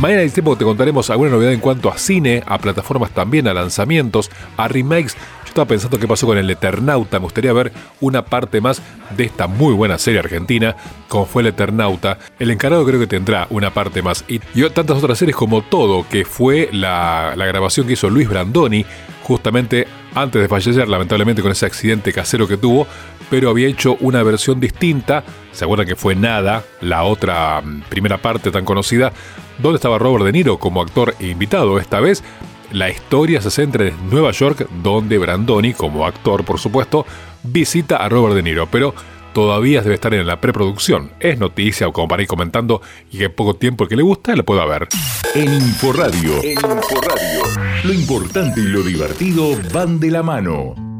Mañana en el tiempo te contaremos alguna novedad en cuanto a cine, a plataformas también, a lanzamientos, a remakes. Yo estaba pensando qué pasó con El Eternauta. Me gustaría ver una parte más de esta muy buena serie argentina, como fue El Eternauta. El Encargado creo que tendrá una parte más. Y tantas otras series como Todo, que fue la grabación que hizo Luis Brandoni, justamente antes de fallecer, lamentablemente con ese accidente casero que tuvo, pero había hecho una versión distinta. ¿Se acuerdan que fue Nada, la otra primera parte tan conocida, donde estaba Robert De Niro como actor e invitado? Esta vez la historia se centra en Nueva York, donde Brandoni, como actor por supuesto, visita a Robert De Niro, pero todavía debe estar en la preproducción. Es noticia como para ir comentando y que en poco tiempo el que le gusta lo pueda ver. En Inforradio, lo importante y lo divertido van de la mano.